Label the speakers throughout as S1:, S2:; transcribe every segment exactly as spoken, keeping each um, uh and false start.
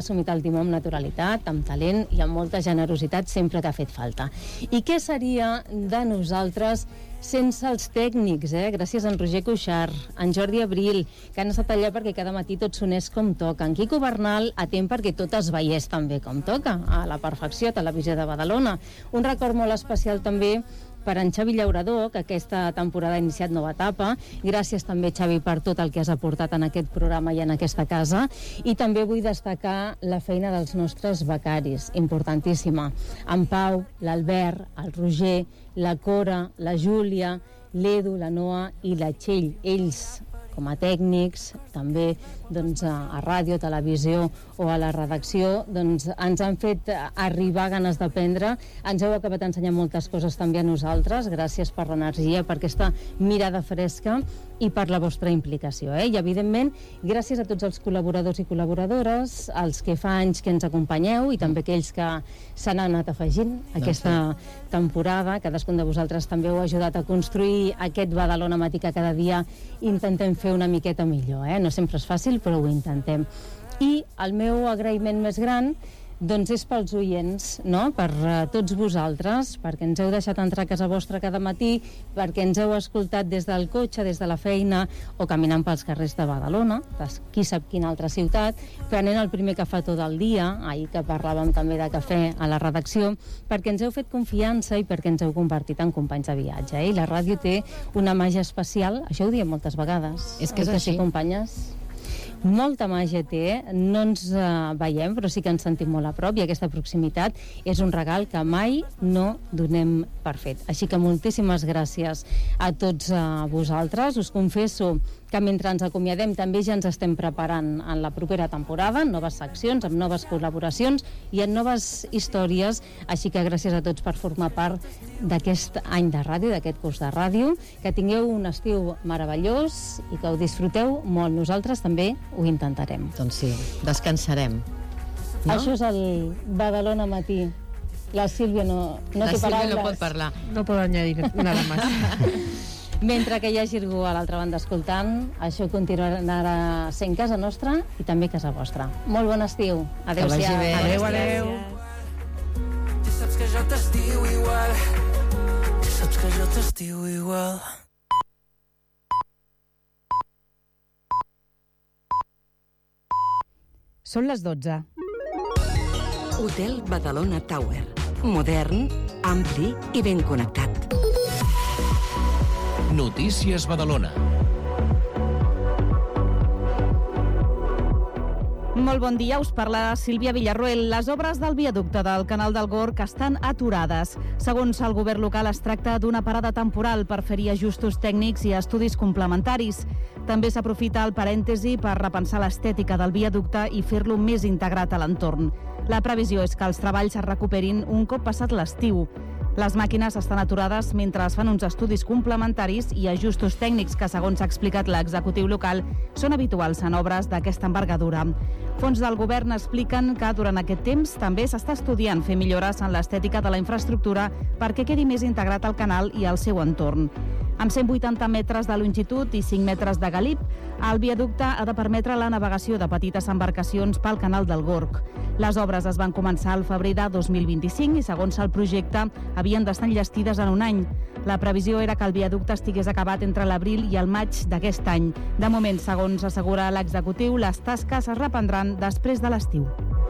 S1: assumit el timó amb naturalitat, amb talent i amb molta generositat sempre que ha fet falta. I què seria de nosaltres sense els tècnics, eh? Gràcies a en Roger Cuixart, en Jordi Abril, que han estat allà perquè cada matí tot sonés com toca, en Quico Bernal, atent perquè tot es veiés també com toca, a la perfecció, a Televisió de Badalona. Un record molt especial també per en Xavi Llaurador, que aquesta temporada ha iniciat nova etapa. Gràcies també, Xavi, per tot el que has aportat en aquest programa i en aquesta casa. I també vull destacar la feina dels nostres becaris, importantíssima. En Pau, l'Albert, el Roger, la Cora, la Júlia, l'Edu, la Noa i la Txell. Ells, com a tècnics, també doncs, a ràdio, televisió o a la redacció, doncs, ens han fet arribar ganes d'aprendre. Ens heu acabat ensenyant moltes coses també a nosaltres. Gràcies per l'energia, per aquesta mirada fresca i per la vostra implicació. Eh? I, evidentment, gràcies a tots els col·laboradors i col·laboradores, els que fa anys que ens acompanyeu i també aquells que s'han anat afegint aquesta temporada. Cadascun de vosaltres també heu ajudat a construir aquest Badalona Matí que cada dia intentem fer una miqueta millor. Eh? No sempre és fàcil, però ho intentem. I el meu agraïment més gran doncs és pels oients, no? Per uh, tots vosaltres, perquè ens heu deixat entrar a casa vostra cada matí, perquè ens heu escoltat des del cotxe, des de la feina o caminant pels carrers de Badalona, de qui sap quina altra ciutat, prenent el primer cafetó del dia, ahir que parlàvem també de cafè a la redacció, perquè ens heu fet confiança i perquè ens heu convertit en companys de viatge. Eh? I la ràdio té una màgia especial, això ho diem moltes vegades.
S2: És que és així.
S1: Sí, companyes? Molta màgia té, no ens uh, veiem, però sí que ens sentim molt a prop i aquesta proximitat és un regal que mai no donem per fet. Així que moltíssimes gràcies a tots uh, vosaltres. Us confesso que mentre ens acomiadem també ja ens estem preparant en la propera temporada, en noves seccions, amb noves col·laboracions i en noves històries, així que gràcies a tots per formar part d'aquest any de ràdio, d'aquest curs de ràdio, que tingueu un estiu meravellós i que ho disfruteu molt. Nosaltres també ho intentarem.
S2: Doncs sí, descansarem. No?
S1: Això és el Badalona Matí. La Sílvia no, no
S2: La
S1: té
S2: Sílvia
S1: paraules.
S2: no pot parlar.
S3: No puedo añadir nada más.
S1: Mentre que hi hagi algú a l'altra banda escoltant, això continuarà sent casa nostra i també casa vostra. Molt bon estiu. Adéu-siau.
S3: Adéu, adéu.
S4: Ja saps que jo t'estiu igual. Ja saps que jo t'estiu igual.
S3: Són les dotze.
S5: Hotel Badalona Tower. Modern, ampli i ben connectat.
S6: Notícies Badalona.
S7: Molt bon dia, us parla Sílvia Villarroel. Les obres del viaducte del Canal del Gorg estan aturades. Segons el govern local, es tracta d'una parada temporal per fer-hi ajustos tècnics i estudis complementaris. També s'aprofita el parèntesi per repensar l'estètica del viaducte i fer-lo més integrat a l'entorn. La previsió és que els treballs es recuperin un cop passat l'estiu. Les màquines estan aturades mentre es fan uns estudis complementaris i ajustos tècnics que, segons ha explicat l'executiu local, són habituals en obres d'aquesta envergadura. Fons del govern expliquen que durant aquest temps també s'està estudiant fer millores en l'estètica de la infraestructura perquè quedi més integrat al canal i al seu entorn. Amb cent vuitanta metres de longitud i cinc metres de galip, el viaducte ha de permetre la navegació de petites embarcacions pel Canal del Gorg. Les obres es van començar al febrer de dos mil vint-i-cinc i, segons el projecte, havien d'estar enllestides en un any. La previsió era que el viaducte estigués acabat entre l'abril i el maig d'aquest any. De moment, segons assegura l'executiu, les tasques es reprendran després de l'estiu.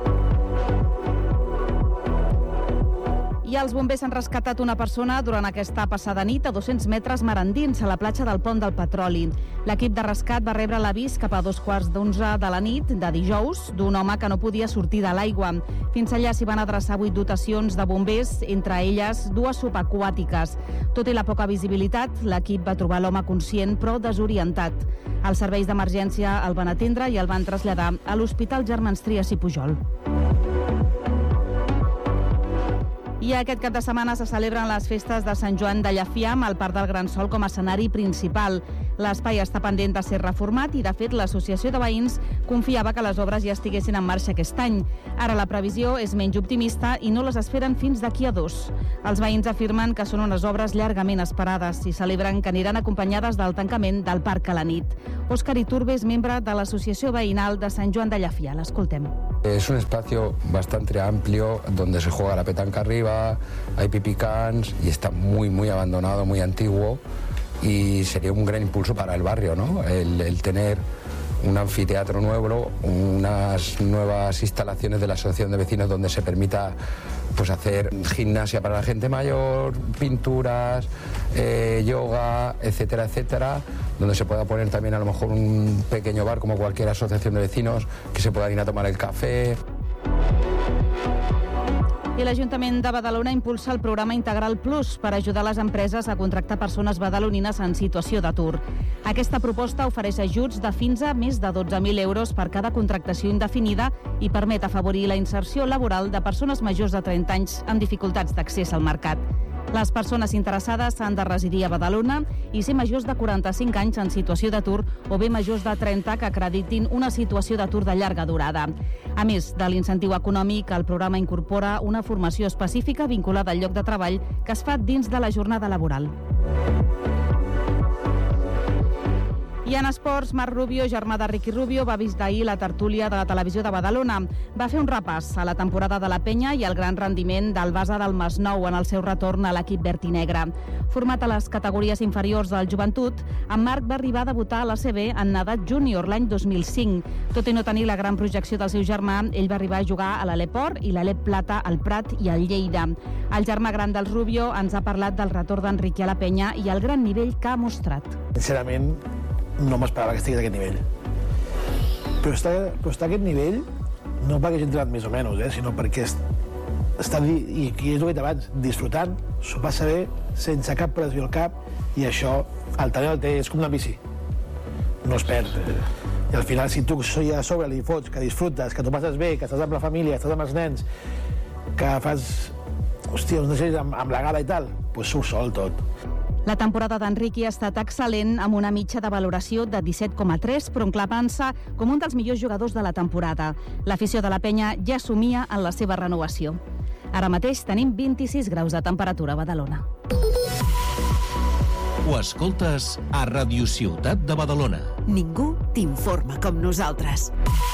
S7: I els bombers han rescatat una persona durant aquesta passada nit a dos-cents metres mar endins, a la platja del Pont del Petroli. L'equip de rescat va rebre l'avís cap a dos quarts d'onze de la nit de dijous d'un home que no podia sortir de l'aigua. Fins allà s'hi van adreçar vuit dotacions de bombers, entre elles dues subaquàtiques. Tot i la poca visibilitat, l'equip va trobar l'home conscient però desorientat. Els serveis d'emergència el van atendre i el van traslladar a l'Hospital Germans Trias i Pujol. I aquest cap de setmana se celebren les festes de Sant Joan de Llafià amb el Parc del Gran Sol com a escenari principal. L'espai està pendent de ser reformat i, de fet, l'associació de veïns confiava que les obres ja estiguessin en marxa aquest any. Ara la previsió és menys optimista i no les esperen fins d'aquí a dos. Els veïns afirmen que són unes obres llargament esperades i celebren que aniran acompanyades del tancament del parc a la nit. Òscar Iturbe és membre de l'Associació Veïnal de Sant Joan de Llafia. L'escoltem.
S6: Es un espacio bastante amplio donde se juega la petanca arriba, hay pipicans y está muy, muy abandonado, muy antiguo y sería un gran impulso para el barrio, ¿no? El, el tener un anfiteatro nuevo, unas nuevas instalaciones de la asociación de vecinos donde se permita pues hacer gimnasia para la gente mayor, pinturas, eh, yoga, etcétera, etcétera, donde se pueda poner también a lo mejor un pequeño bar como cualquier asociación de vecinos, que se puedan ir a tomar el café.
S7: I l'Ajuntament de Badalona impulsa el programa Integral Plus per ajudar les empreses a contractar persones badalonines en situació d'atur. Aquesta proposta ofereix ajuts de fins a més de dotze mil euros per cada contractació indefinida i permet afavorir la inserció laboral de persones majors de trenta anys amb dificultats d'accés al mercat. Les persones interessades han de residir a Badalona i ser majors de quaranta-cinc anys en situació d'atur o bé majors de trenta que acreditin una situació d'atur de llarga durada. A més de l'incentiu econòmic, el programa incorpora una formació específica vinculada al lloc de treball que es fa dins de la jornada laboral. I en esports, Marc Rubio, germà de Ricky Rubio, va visitar ahir la tertúlia de la televisió de Badalona. Va fer un repàs a la temporada de la Penya i al gran rendiment del base del Masnou en el seu retorn a l'equip verd i negre. Format a les categories inferiors del Joventut, en Marc va arribar a debutar a l'A C B en edat júnior l'any dos mil cinc. Tot i no tenir la gran projecció del seu germà, ell va arribar a jugar a l'Alep Or i l'Alep Plata al Prat i al Lleida. El germà gran del Rubio ens ha parlat del retorn d'Enrique a la Penya i el gran nivell que ha mostrat.
S8: Sincerament, no m'esperava que estigués a aquest nivell. Però està, però està a aquest nivell no perquè hagi entrenat més o menys, eh, sinó perquè està, i, i és el que he dit abans, disfrutant, s'ho passa bé, sense cap pressió al cap, i això, el talent el té, és com una bici. No es perd. I al final, si tu a sobre li fots, que disfrutes, que t'ho passes bé, que estàs amb la família, que estàs amb els nens, que fas, hòstia, uns deixes amb, amb la gala i tal, doncs surt sol tot.
S7: La temporada d'Enrique ha estat excel·lent amb una mitja de valoració de disset coma tres, proclamant-se com un dels millors jugadors de la temporada. L'afició de la Penya ja somia en la seva renovació. Ara mateix tenim vint-i-sis graus de temperatura a Badalona.
S9: Ho escoltes a Ràdio Ciutat de Badalona.
S5: Ningú t'informa com nosaltres.